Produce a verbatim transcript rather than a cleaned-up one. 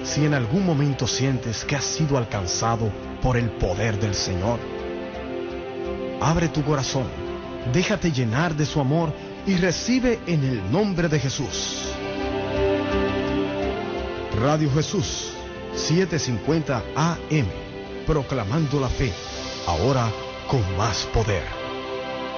si en algún momento sientes que has sido alcanzado por el poder del Señor. Abre tu corazón, déjate llenar de su amor y recibe en el nombre de Jesús. Radio Jesús, setecientos cincuenta A M, proclamando la fe, ahora con más poder.